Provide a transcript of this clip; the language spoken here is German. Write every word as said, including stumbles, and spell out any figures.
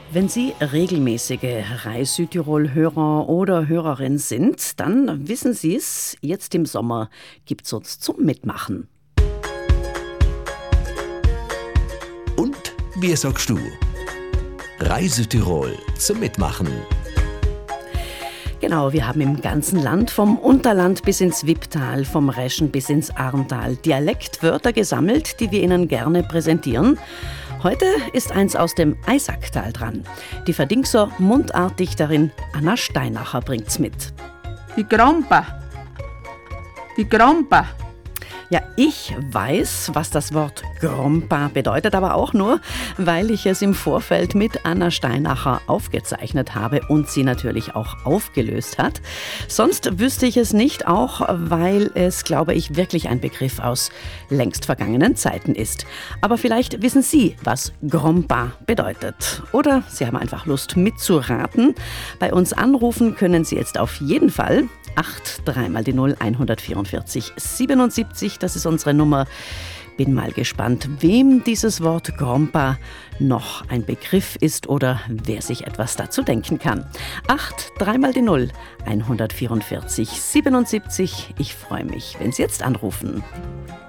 Wenn Sie regelmäßige Reis-Südtirol-Hörer oder Hörerin sind, dann wissen Sie es, jetzt im Sommer gibt es uns zum Mitmachen. Und wie sagst du? Reise-Tirol zum Mitmachen. Genau, wir haben im ganzen Land, vom Unterland bis ins Wipptal, vom Reschen bis ins Arntal, Dialektwörter gesammelt, die wir Ihnen gerne präsentieren. Heute ist eins aus dem Eisacktal dran. Die Verdingser Mundartdichterin Anna Steinacher bringt's mit. Die Grompa. Die Grompa. Ja, ich weiß, was das Wort Grompa bedeutet, aber auch nur, weil ich es im Vorfeld mit Anna Steinacher aufgezeichnet habe und sie natürlich auch aufgelöst hat. Sonst wüsste ich es nicht, auch weil es, glaube ich, wirklich ein Begriff aus längst vergangenen Zeiten ist. Aber vielleicht wissen Sie, was Grompa bedeutet. Oder Sie haben einfach Lust mitzuraten. Bei uns anrufen können Sie jetzt auf jeden Fall. acht, drei mal die null, hundertvierundvierzig, siebenundsiebzig, das ist unsere Nummer. Bin mal gespannt, wem dieses Wort Grompa noch ein Begriff ist oder wer sich etwas dazu denken kann. acht, drei mal die null, hundertvierundvierzig, siebenundsiebzig. Ich freue mich, wenn Sie jetzt anrufen.